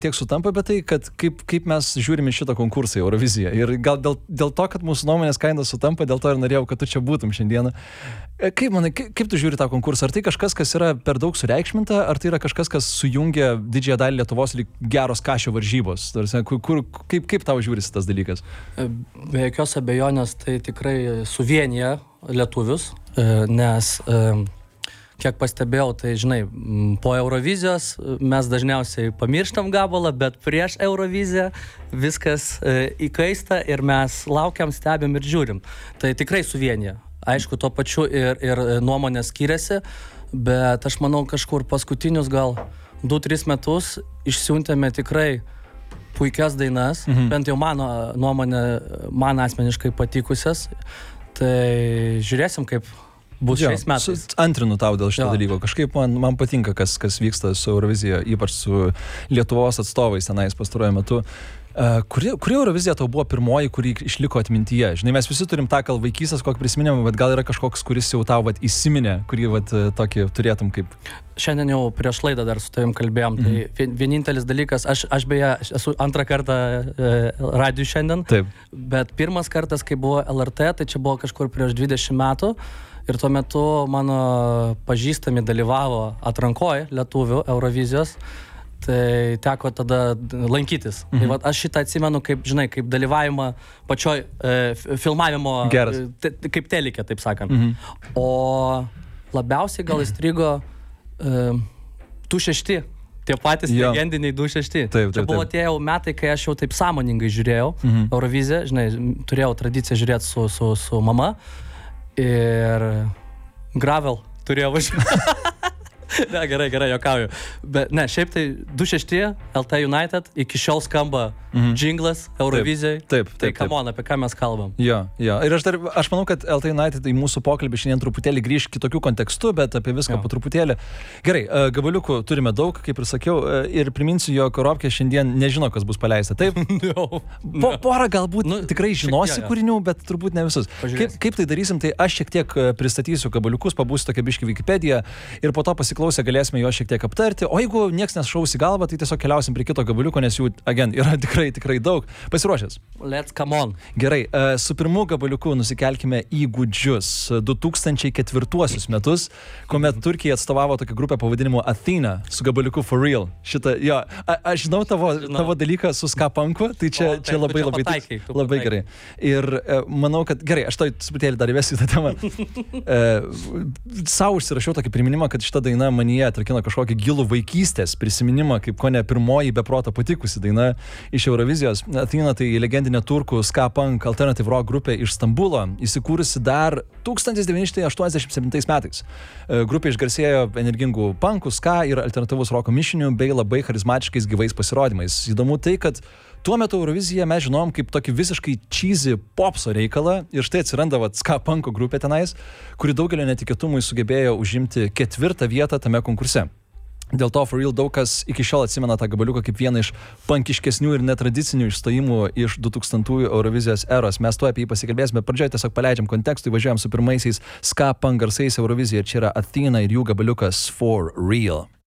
tiek sutampa, bet tai, kad kaip mes žiūrime šitą konkursą į Euroviziją. Ir gal dėl to, kad mūsų nuomonės kainos sutampa, dėl to ir norėjau, kad tu čia būtum šiandieną. Kaip manai, kaip tu žiūri tą konkursą? Ar tai kažkas, kas yra per daug sureikšminta, ar tai yra kažkas, kas sujungia didžiąją dalį Lietuvos lyg geros kašio varžybos? Kaip tau žiūrisi tas dalykas? Be jokios abejonės tai tikrai suvienyje lietuvius, nes kiek pastebėjau, tai žinai, po Eurovizijos mes dažniausiai pamirštam gabalą, bet prieš Euroviziją viskas įkaista ir mes laukiam, stebim ir žiūrim. Tai tikrai suvienyje. Aišku, tuo pačiu ir nuomonės skiriasi, bet aš manau, kažkur paskutinius gal 2-3 metus išsiuntėme tikrai puikias dainas, bent jau mano nuomonė, man asmeniškai patikusias. Tai žiūrėsim, kaip bus šiais metais. Antrinu tau dėl šito dalyko. Kažkaip man patinka, kas vyksta su Eurovizija, ypač su Lietuvos atstovais tenais pastaruoju metu. Kuri Eurovizija tau buvo pirmoji, kuri išliko atmintyje? Žinai, mes visi turim tą vaikystės kokį prisiminimą, bet gal yra kažkoks, kuris jau tau įsiminė, kurį tokį turėtum kaip... Šiandien jau prieš laidą dar su tavim kalbėjom, tai vienintelis dalykas, aš beje esu antrą kartą radiju šiandien, taip. Bet pirmas kartas, kai buvo LRT, tai čia buvo kažkur prieš 20 metų. Ir tuo metu mano pažįstami dalyvavo atrankoje lietuvių Eurovizijos, tai teko tada lankytis. Tai vat aš šitą atsimenu kaip, žinai, kaip dalyvavimą pačioj filmavimo, kaip telikė, taip sakant. O labiausiai gal įstrigo 2-6, tie patys legendiniai 2-6. Čia buvo tie jau metai, kai aš jau taip sąmoningai žiūrėjau Euroviziją, žinai, turėjau tradiciją žiūrėti su mama. Ir Gravel turėjo važiuoti. Ne, gerai, juokauju. Bet ne, šiaip tai 2-6, LT United, iki šiol skamba džinglas Eurovizijai. Taip. Tai come on, apie ką mes kalbam. Jo. Ir aš manau, kad LT United į mūsų pokalbį šiandien truputėlį grįž kitokiu kontekstu, bet apie viską po truputėlį. Gerai, gabaliukų turime daug, kaip ir sakiau, ir priminsiu, jog Ropkė šiandien nežino, kas bus paleista. Taip? Porą galbūt tikrai žinosi kūrinių, bet turbūt ne visus. Kaip tai darysim, tai aš šiek tiek pristatysiu gabaliukus, pabūsiu tokia biškį Wikipediją ir po to pasiklausę galėsime juos šiek tiek aptarti. O jeigu nieks nešaus į galvą, tai tiesiog keliausim prie kito gabaliuko, nes jų, yra tikrai daug. Pasiruošęs? Let's come on. Gerai, su pirmu gabaliuku nusikelkime į gūdžius 2004 metus, kuomet Turkija atstovavo tokią grupę pavadinimu Athena su gabaliuku For Real. Aš žinau tavo dalyką su ska punku, tai čia labai gerai. Ir manau, kad gerai, aš to truputėlį dar įvesiu į tą temą. Sau užsirašiau tokį priminimą, kad šita daina manyje atrakino kažkokį gilų vaikystės prisiminimą, kaip kone pirmoji be proto patikusi daina iš Eurovizijos. Athena tai legendinė turkų ska punk alternative rock grupė iš Stambulo, įsikūrusi dar 1987 metais. Grupė išgarsėjo energingų punkų, ska ir alternatyvus roko mišinių bei labai charizmatiškais gyvais pasirodymais. Įdomu tai, kad tuo metu Euroviziją mes žinom kaip tokį visiškai cheesy popso reikalą ir štai atsiranda ska punko grupė tenais, kuri daugelio netikėtumui sugebėjo užimti 4. vietą tame konkurse. Dėl to For Real daug kas iki šiol atsimena tą gabaliuką kaip vieną iš punkiškesnių ir netradicinių išstojimų iš 2000-ųjų Eurovizijos eros. Mes tuo apie jį pasikalbėsime, pradžioje tiesiog paleidžiam kontekstui, važiuojam su pirmaisiais ska punk garsais Eurovizijoje. Čia yra Athena ir jų gabaliukas For Real.